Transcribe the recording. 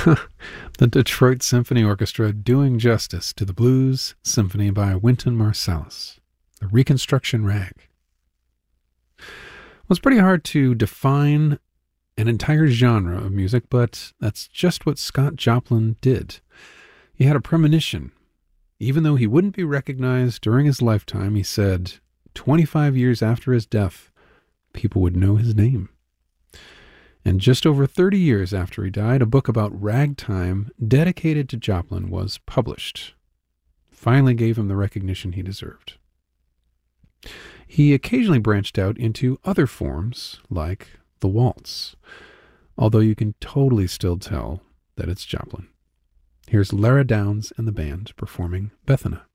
The Detroit Symphony Orchestra doing justice to the blues symphony by Wynton Marsalis, the Reconstruction Rag. Well, it's pretty hard to define an entire genre of music, but that's just what Scott Joplin did. He had a premonition. Even though he wouldn't be recognized during his lifetime, he said 25 years after his death, people would know his name. And just over 30 years after he died, a book about ragtime dedicated to Joplin was published. Finally gave him the recognition he deserved. He occasionally branched out into other forms, like the waltz, although you can totally still tell that it's Joplin. Here's Lara Downs and the band performing Bethana.